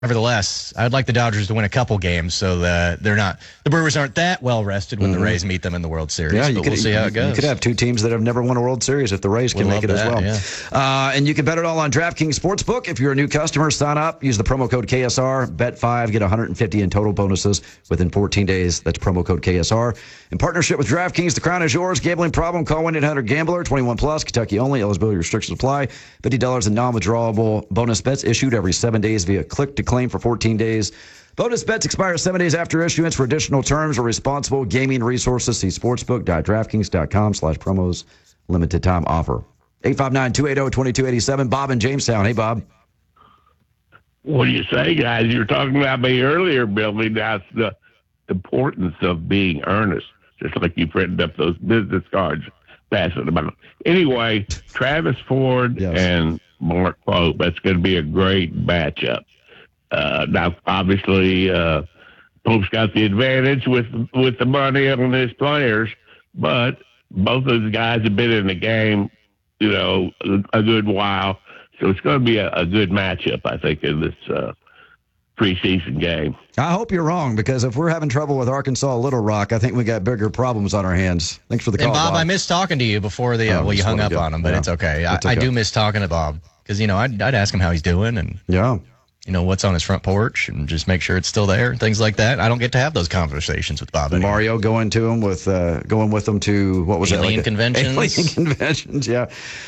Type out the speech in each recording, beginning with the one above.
Nevertheless, I'd like the Dodgers to win a couple games so that the Brewers aren't that well rested when the Rays meet them in the World Series. Yeah, but we'll see how it goes. You could have two teams that have never won a World Series if the Rays can make it as well. Yeah. And you can bet it all on DraftKings Sportsbook. If you're a new customer, sign up, use the promo code KSR, bet 5, get 150 in total bonuses within 14 days. That's promo code KSR. In partnership with DraftKings, the crown is yours. Gambling problem? Call 1-800-GAMBLER. 21 plus, Kentucky only. Eligibility restrictions apply. $50 in non-withdrawable bonus bets issued every 7 days via click to claim for 14 days. Bonus bets expire 7 days after issuance. For additional terms or responsible gaming resources, see sportsbook.draftkings.com/promos. Limited time offer. 859-280-2287. Bob in Jamestown. Hey, Bob. What do you say, guys? You were talking about me earlier, Billy. That's the importance of being earnest, just like you printed up those business cards, passing them out. Anyway, Travis Ford and Mark Pope, that's going to be a great matchup. Now, obviously, Pope's got the advantage with the money on his players, but both of those guys have been in the game, a good while. So it's going to be a good matchup, I think, in this preseason game. I hope you're wrong, because if we're having trouble with Arkansas Little Rock, I think we got bigger problems on our hands. Thanks for the call, and Bob. I missed talking to you before you hung up on him, but it's okay. I do miss talking to Bob because, I'd ask him how he's doing and what's on his front porch and just make sure it's still there, things like that. I don't get to have those conversations with Bob anymore. Mario going with them to, what was Alien conventions. Alien conventions, yeah.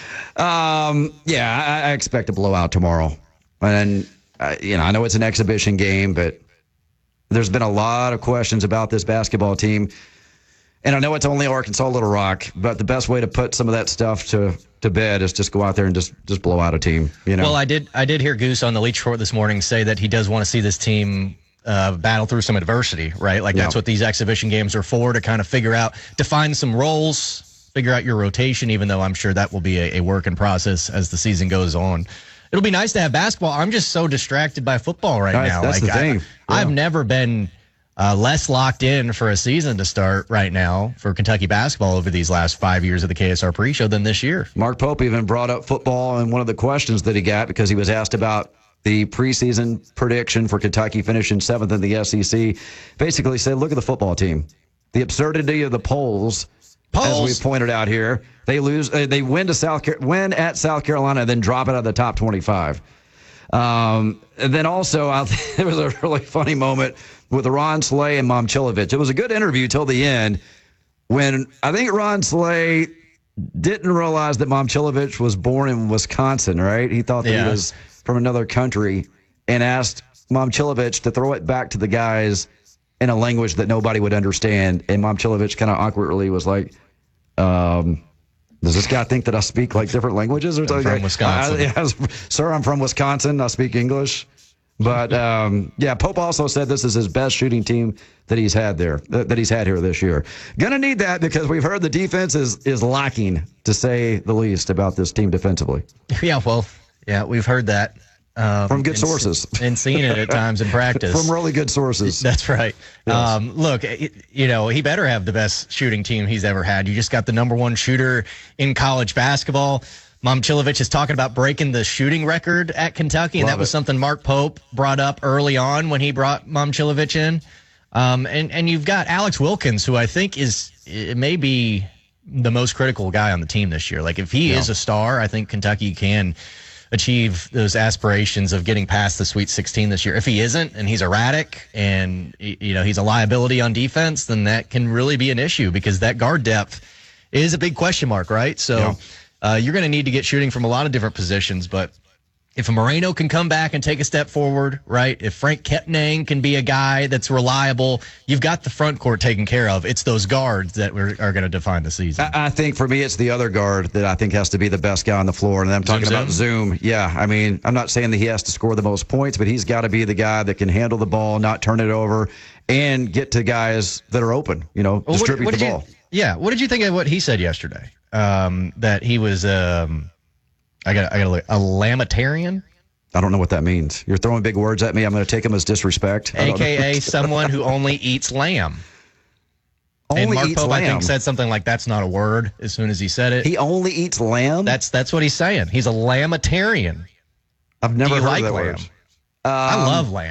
I expect a blowout tomorrow. And, I know it's an exhibition game, but there's been a lot of questions about this basketball team. And I know it's only Arkansas Little Rock, but the best way to put some of that stuff to bed is just go out there and just blow out a team. Well, I did hear Goose on the Leach Report this morning say that he does want to see this team battle through some adversity, right? Like that's what these exhibition games are for, to kind of define some roles, figure out your rotation, even though I'm sure that will be a work in process as the season goes on. It'll be nice to have basketball. I'm just so distracted by football right now. That's the thing. I've never been less locked in for a season to start right now for Kentucky basketball over these last 5 years of the KSR pre-show than this year. Mark Pope even brought up football in one of the questions that he got, because he was asked about the preseason prediction for Kentucky finishing 7th in the SEC. Basically said, look at the football team. The absurdity of the polls. As we pointed out here, they win at South Carolina and then drop it out of the top 25. And then also, there was a really funny moment with Ron Slay and Momcilovic. It was a good interview till the end, when I think Ron Slay didn't realize that Momcilovic was born in Wisconsin, right? He thought that he was from another country, and asked Momcilovic to throw it back to the guys in a language that nobody would understand. And Momcilovic kind of awkwardly was like, does this guy think that I speak like different languages or something? I'm from Wisconsin. Sir, I'm from Wisconsin. I speak English. But Pope also said this is his best shooting team that he's had here this year. Gonna need that, because we've heard the defense is lacking, to say the least, about this team defensively. We've heard that. From good sources. And seen it at times in practice. From really good sources. That's right. Yes. Look, he better have the best shooting team he's ever had. You just got the number one shooter in college basketball. Momcilovic is talking about breaking the shooting record at Kentucky, and that was something Mark Pope brought up early on when he brought Momcilovic in. And you've got Alex Wilkins, who I think is maybe the most critical guy on the team this year. Like, if he is a star, I think Kentucky can achieve those aspirations of getting past the Sweet 16 this year. If he isn't, and he's erratic, and he's a liability on defense, then that can really be an issue, because that guard depth is a big question mark, right? So you're going to need to get shooting from a lot of different positions, but if Moreno can come back and take a step forward, right? If Frank Kepnang can be a guy that's reliable, you've got the front court taken care of. It's those guards that are going to define the season. I think for me, it's the other guard that I think has to be the best guy on the floor, and I'm talking about Zoom. Yeah, I mean, I'm not saying that he has to score the most points, but he's got to be the guy that can handle the ball, not turn it over, and get to guys that are open, distribute the ball. What did you think of what he said yesterday? That he was... I got a lamitarian. I don't know what that means. You're throwing big words at me. I'm going to take them as disrespect. AKA someone who only eats lamb. And Mark Pope, I think, said something like, that's not a word, as soon as he said it. He only eats lamb? That's what he's saying. He's a lamitarian. I've never heard of that word. I love Lamb.